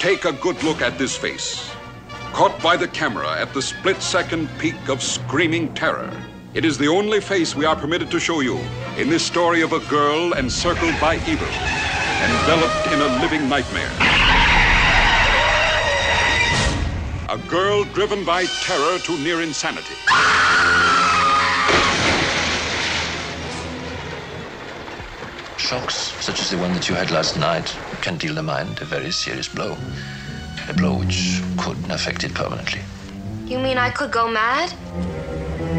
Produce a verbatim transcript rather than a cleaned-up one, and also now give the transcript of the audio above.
Take a good look at this face. Caught by the camera at the split-second peak of screaming terror. It is the only face we are permitted to show you in this story of a girl encircled by evil, enveloped in a living nightmare. A girl driven by terror to near insanity. Shocks, such as the one that you had last night, can deal the mind a very serious blow. A blow which could affect it permanently. You mean I could go mad?